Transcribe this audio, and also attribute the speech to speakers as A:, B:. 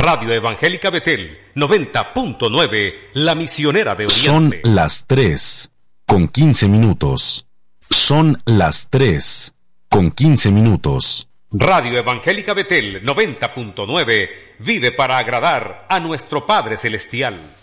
A: Radio Evangélica Betel 90.9, la misionera de Oriente.
B: Son las 3:15. Son las 3:15.
A: Radio Evangélica Betel 90.9 vive para agradar a nuestro Padre Celestial.